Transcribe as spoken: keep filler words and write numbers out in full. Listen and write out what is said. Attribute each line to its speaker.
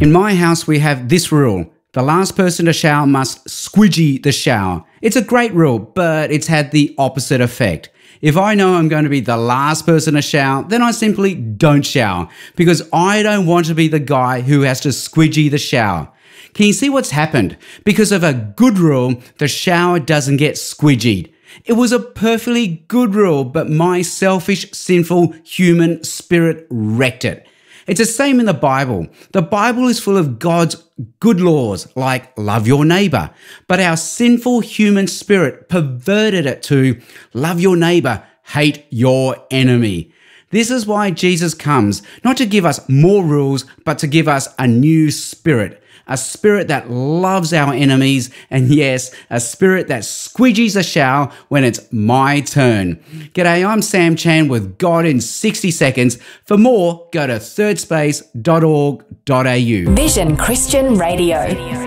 Speaker 1: In my house, we have this rule. The last person to shower must squidgy the shower. It's a great rule, but it's had the opposite effect. If I know I'm going to be the last person to shower, then I simply don't shower because I don't want to be the guy who has to squidgy the shower. Can you see what's happened? Because of a good rule, the shower doesn't get squidgied. It was a perfectly good rule, but my selfish, sinful, human spirit wrecked it. It's the same in the Bible. The Bible is full of God's good laws, like love your neighbor. But our sinful human spirit perverted it to love your neighbor, hate your enemy. This is why Jesus comes, not to give us more rules, but to give us a new spirit. A spirit that loves our enemies, and yes, a spirit that squidgies the shower when it's my turn. G'day, I'm Sam Chan with God in sixty seconds. For more, go to third space dot org dot a u.
Speaker 2: Vision Christian Radio.